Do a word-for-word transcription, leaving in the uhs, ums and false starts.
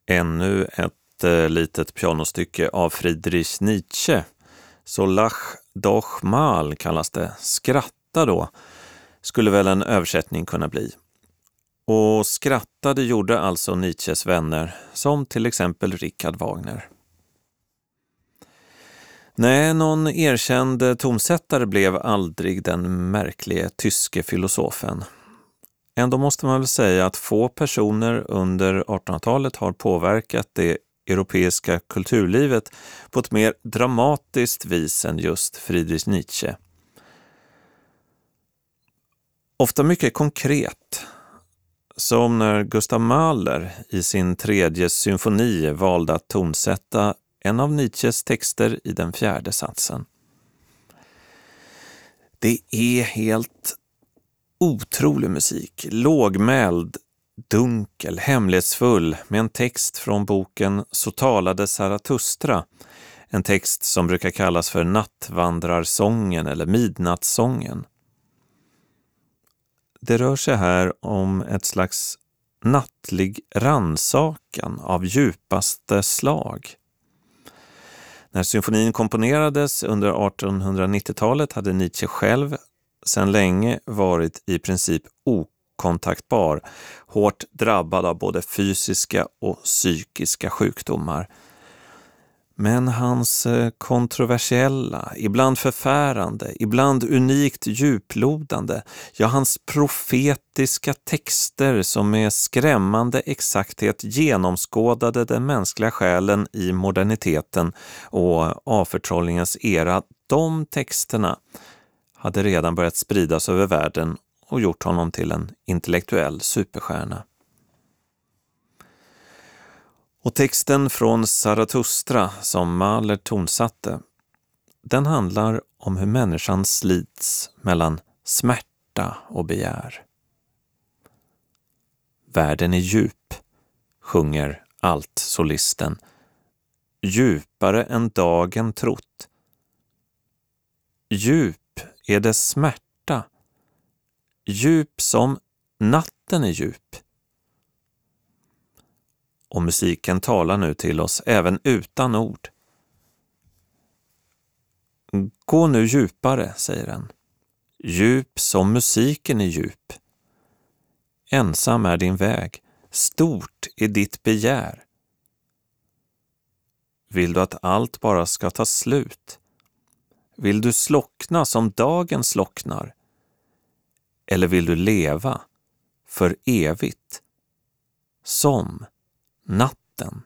Ännu ett eh, litet pianostycke av Friedrich Nietzsche. Så Lach doch mal kallas det. Skratta då, skulle väl en översättning kunna bli. Och skrattade gjorde alltså Nietzsches vänner, som till exempel Richard Wagner. Nej, någon erkänd tonsättare blev aldrig den märkliga tyske filosofen. Ändå måste man väl säga att få personer under artonhundratalet har påverkat det europeiska kulturlivet på ett mer dramatiskt vis än just Friedrich Nietzsche. Ofta mycket konkret, som när Gustav Mahler i sin tredje symfoni valde att tonsätta en av Nietzsches texter i den fjärde satsen. Det är helt otrolig musik, lågmäld, dunkel, hemlighetsfull med en text från boken Så talade Zarathustra, en text som brukar kallas för nattvandrarsången eller midnattssången. Det rör sig här om ett slags nattlig rannsakan av djupaste slag. När symfonin komponerades under artonhundranittiotalet hade Nietzsche själv sedan länge varit i princip okontaktbar, hårt drabbad av både fysiska och psykiska sjukdomar. Men hans kontroversiella, ibland förfärande, ibland unikt djuplodande, ja hans profetiska texter som med skrämmande exakthet genomskådade den mänskliga själen i moderniteten och avförtrollningens era, de texterna hade redan börjat spridas över världen och gjort honom till en intellektuell superstjärna. Och texten från Zarathustra som Mahler tonsatte, den handlar om hur människan slits mellan smärta och begär. Världen är djup, sjunger alt-solisten, djupare än dagen trott. Djup är dess smärta, djup som natten är djup. Och musiken talar nu till oss även utan ord. Gå nu djupare, säger den. Djup som musiken är djup. Ensam är din väg, stort är ditt begär. Vill du att allt bara ska ta slut? Vill du slockna som dagen slocknar? Eller vill du leva för evigt som natten?